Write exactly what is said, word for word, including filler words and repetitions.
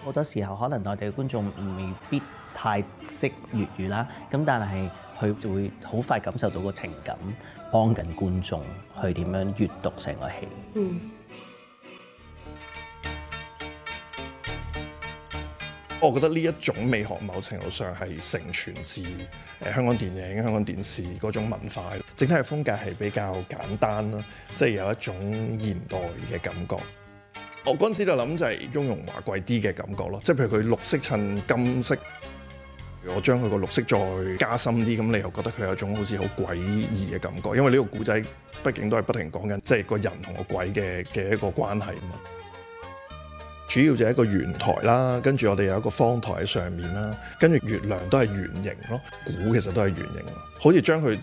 好多時候可能內地嘅觀眾未必太識粵語啦，咁但係佢就會好快感受到個情感，幫緊觀眾去點樣閱讀成個戲。 嗯。 我覺得呢一種美學某程度上係承傳自誒香港電影、香港電視嗰種文化，整體嘅風格係比較簡單啦，即係有一種現代嘅感覺。我嗰陣時就諗就係雍容華貴啲嘅感覺咯，即係譬如佢綠色襯金色，我將佢個綠色再加深啲，咁你又覺得佢有一種好似好詭異嘅感覺，因為呢個故仔畢竟都係不停講緊即係個人同個鬼嘅嘅一個關係啊嘛。主要就係一個圓台啦，跟住我哋有一個方台喺上面啦，跟住月亮都係圓形咯，鼓其實都係圓形，好似將佢